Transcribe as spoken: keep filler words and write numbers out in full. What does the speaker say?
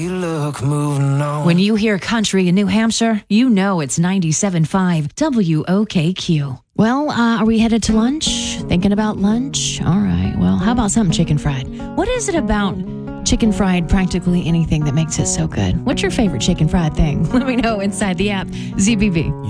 Look, moving on. When you hear country in New Hampshire, you know it's ninety-seven point five W O K Q. Well, uh, are we headed to lunch? Thinking about lunch? All right. Well, how about something chicken fried? What is it about chicken fried practically anything that makes it so good? What's your favorite chicken fried thing? Let me know inside the app, Z B B.